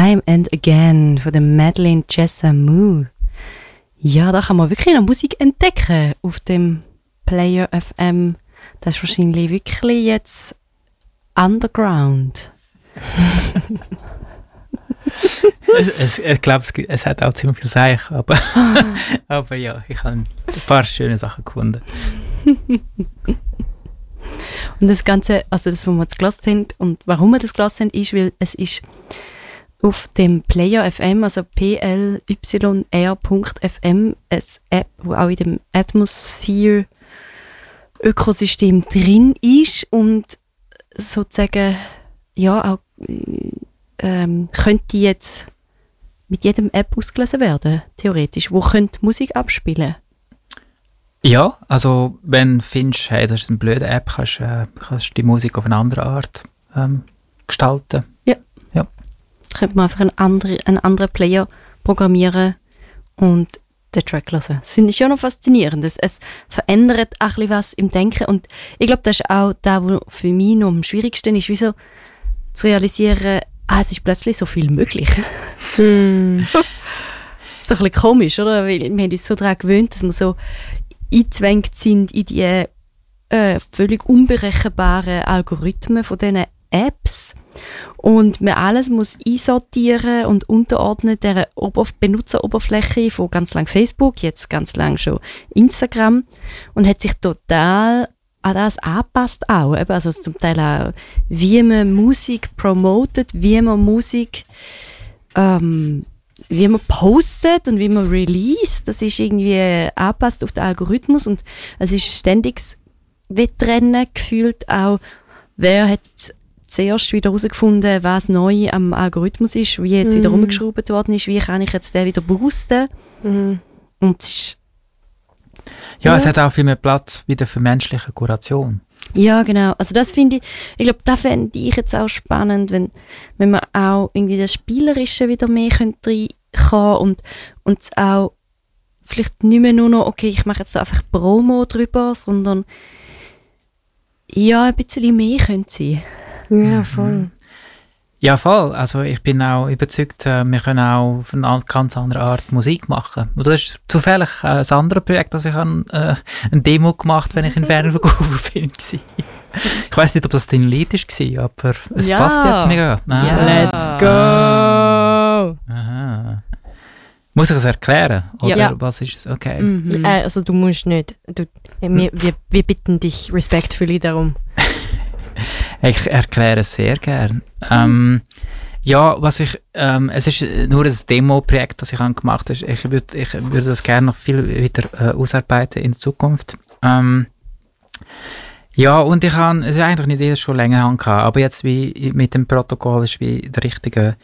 Time and Again von der Madeleine Jessamou. Ja, da kann man wirklich noch Musik entdecken auf dem Player FM. Das ist wahrscheinlich wirklich jetzt Underground. Ich glaube, es hat auch ziemlich viel Seich, aber ja, ich habe ein paar schöne Sachen gefunden. Und das Ganze, also das, was wir jetzt gelassen haben und warum wir das gelassen haben, ist, weil es ist auf dem Player FM, also plyr.fm, eine App, die auch in dem Atmosphere-Ökosystem drin ist und sozusagen ja auch könnte jetzt mit jedem App ausgelesen werden, theoretisch. Wo könnte Musik abspielen? Ja, also wenn du findest, hey, das ist eine blöde App, kannst du die Musik auf eine andere Art gestalten. Ja. Könnte man einfach einen anderen Player programmieren und den Track hören. Das finde ich schon noch faszinierend. Es verändert ein bisschen was im Denken und ich glaube, das ist auch das, was für mich noch am schwierigsten ist, wie so zu realisieren, es ist plötzlich so viel möglich. Das ist so ein bisschen komisch, oder? Weil wir haben uns so daran gewöhnt, dass wir so eingezwängt sind in die völlig unberechenbaren Algorithmen von diesen Apps und man alles muss einsortieren und unterordnen der Benutzeroberfläche von ganz lang Facebook, jetzt ganz lang schon Instagram und hat sich total an das angepasst auch. Also zum Teil auch, wie man Musik promotet, wie man Musik wie man postet und wie man release, das ist irgendwie angepasst auf den Algorithmus und es ist ein ständiges Wettrennen gefühlt auch, wer hat zuerst wieder herausgefunden, was neu am Algorithmus ist, wie jetzt wieder rumgeschraubt worden ist, wie kann ich jetzt den wieder boosten. Und es ist es hat auch viel mehr Platz wieder für menschliche Kuration. Ja, genau. Also das finde ich glaube, das fände ich jetzt auch spannend, wenn man auch irgendwie das Spielerische wieder mehr reinkommen und es auch vielleicht nicht mehr nur noch, okay, ich mache jetzt einfach Promo drüber, sondern ja, ein bisschen mehr könnte sein. Ja, voll. Ja, voll. Also ich bin auch überzeugt, wir können auch auf eine ganz andere Art Musik machen. Und das ist zufällig ein anderes Projekt, das ich eine Demo gemacht, wenn ich in Vancouver war. Ich weiss nicht, ob das dein Lied war, aber es passt jetzt mega. Let's go! Aha. Muss ich es erklären? Oder Ja. was ist es? Okay. Also du musst nicht. Wir bitten dich respektvoll darum. Ich erkläre es sehr gern. Es ist nur ein Demo-Projekt, das ich gemacht habe. Ich würde das gerne noch viel weiter ausarbeiten in der Zukunft. Und es ist eigentlich eine Idee, die ich schon länger hatte, aber jetzt wie mit dem Protokoll ist wie der richtige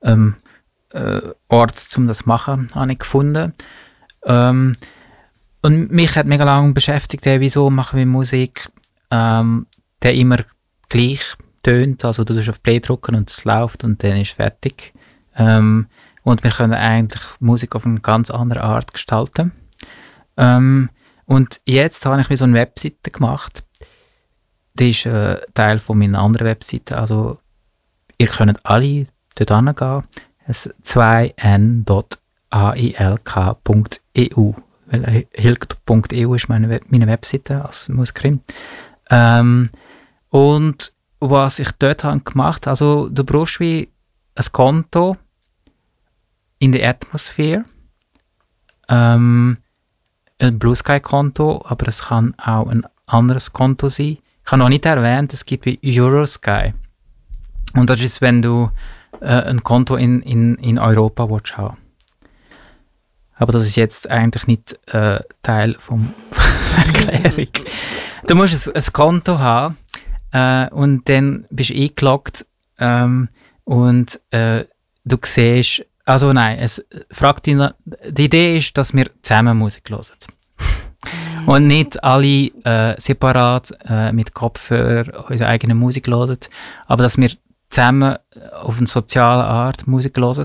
Ort, um das zu machen, habe ich gefunden. Und mich hat mega lange beschäftigt, wieso machen wir Musik, der immer gleich tönt, also du musst auf Play drücken und es läuft und dann ist fertig. Und wir können eigentlich Musik auf eine ganz andere Art gestalten. Und jetzt habe ich wie so eine Webseite gemacht. Die ist Teil von meiner anderen Webseite, also ihr könnt alle dort hingehen. Es 2n.ailk.eu, weil hilk.eu ist meine Webseite als Musikerin. Und was ich dort habe gemacht, also du brauchst wie ein Konto in der Atmosphere, ein Blue Sky Konto, aber es kann auch ein anderes Konto sein. Ich habe noch nicht erwähnt, es gibt wie Eurosky. Und das ist, wenn du ein Konto in Europa willst haben. Aber das ist jetzt eigentlich nicht Teil von Erklärung. Du musst ein Konto haben und dann bist du eingeloggt und du siehst, also nein, es fragt dich, die Idee ist, dass wir zusammen Musik hören. Und nicht alle separat mit Kopfhörer unsere eigene Musik hören, aber dass wir zusammen auf eine soziale Art Musik hören.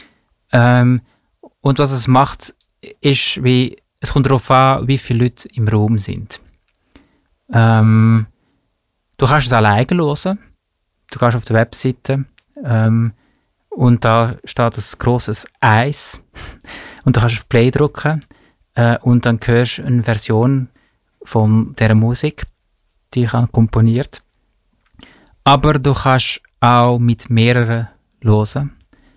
Und was es macht, ist, es kommt darauf an, wie viele Leute im Raum sind. Du kannst es alleine hören. Du gehst auf die Webseite und da steht ein grosses Eis und da kannst du auf Play drücken und dann hörst du eine Version von dieser Musik, die ich habe komponiert. Aber du kannst auch mit mehreren hören.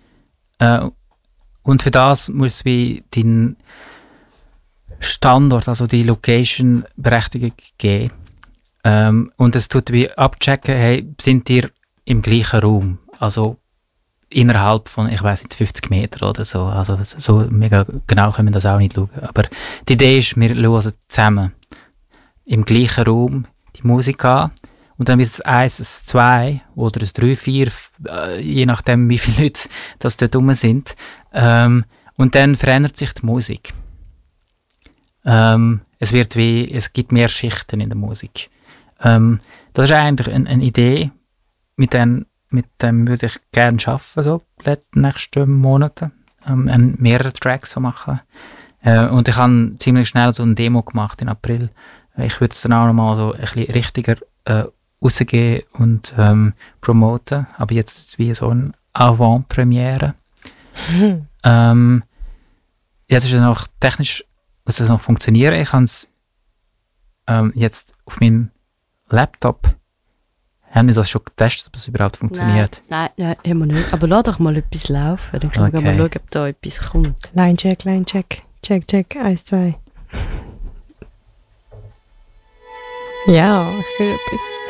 Und für das muss wie dein Standort, also die Location-Berechtigung geben. Und es tut wie abchecken, hey, sind ihr im gleichen Raum? Also innerhalb von, ich weiss nicht, 50 Meter oder so. Also so mega genau können wir das auch nicht schauen. Aber die Idee ist, wir hören zusammen im gleichen Raum die Musik an. Und dann wird es 1, es 2 oder es 3, 4, je nachdem, wie viele Leute das dort rum sind. Und dann verändert sich die Musik. Es gibt mehr Schichten in der Musik. Das ist eigentlich eine Idee, mit dem würde ich gerne arbeiten, so in den nächsten Monaten. Mehrere Tracks so machen. Und ich habe ziemlich schnell so eine Demo gemacht im April. Ich würde es dann auch nochmal so ein bisschen richtiger rausgehen und promoten. Aber jetzt ist es wie so eine Avant-Premiere. Jetzt ist es noch technisch, muss es noch funktionieren. Ich kann es jetzt auf meinem Laptop, haben wir das schon getestet, ob es überhaupt funktioniert? Nein, haben wir nicht. Aber lass doch mal etwas laufen, dann können wir mal schauen, ob da etwas kommt. Line-Check. Check. 1, 2. Ja, ich höre etwas.